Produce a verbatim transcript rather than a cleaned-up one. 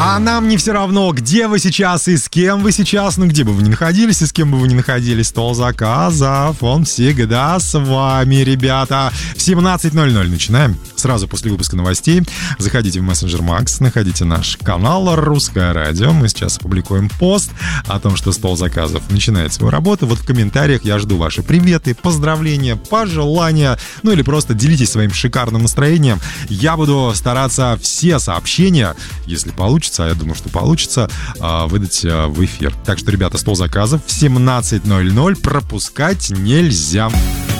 А нам не все равно, где вы сейчас и с кем вы сейчас. Ну, где бы вы ни находились и с кем бы вы ни находились. Стол заказов, он всегда с вами, ребята. В семнадцать ноль ноль начинаем. Сразу после выпуска новостей. Заходите в мессенджер Макс, находите наш канал «Русское радио». Мы сейчас опубликуем пост о том, что стол заказов начинает свою работу. Вот в комментариях я жду ваши приветы, поздравления, пожелания. Ну или просто делитесь своим шикарным настроением. Я буду стараться все сообщения, если получится, а я думаю, что получится, выдать в эфир. Так что, ребята, стол заказов в семнадцать ноль ноль пропускать нельзя.